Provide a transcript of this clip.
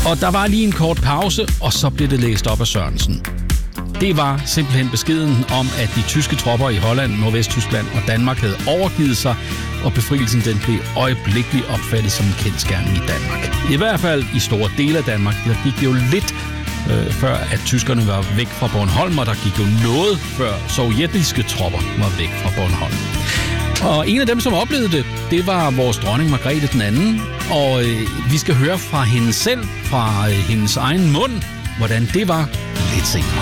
Og der var lige en kort pause, og så blev det læst op af Sørensen. Det var simpelthen beskeden om, at de tyske tropper i Holland, Nordvesttyskland og Danmark havde overgivet sig, og befrielsen den blev øjeblikkeligt opfattet som en kendsgerning i Danmark. I hvert fald i store dele af Danmark. Der gik jo lidt før, at tyskerne var væk fra Bornholm, og der gik jo noget før sovjetiske tropper var væk fra Bornholm. Og en af dem, som oplevede det var vores dronning Margrethe den anden, og vi skal høre fra hende selv, fra hendes egen mund, hvordan det var lidt senere.